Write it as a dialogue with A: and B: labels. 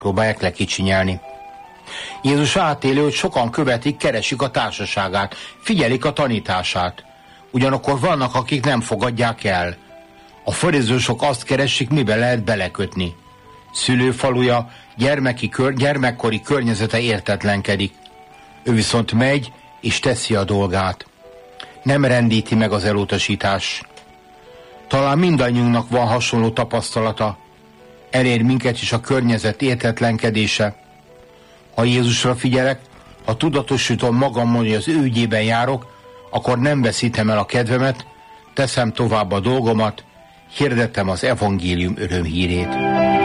A: próbálják lekicsinyelni. Jézus átélő, hogy sokan követik, keresik a társaságát, figyelik a tanítását. Ugyanakkor vannak, akik nem fogadják el. A farizeusok azt keresik, miben lehet belekötni. Szülőfaluja, gyermekkori környezete értetlenkedik. Ő viszont megy és teszi a dolgát. Nem rendíti meg az elutasítás. Talán mindannyiunknak van hasonló tapasztalata. Elér minket is a környezet értetlenkedése. Ha Jézusra figyelek, ha tudatosítom magamon, hogy az ő ügyében járok, akkor nem veszítem el a kedvemet, teszem tovább a dolgomat, hirdetem az evangélium örömhírét.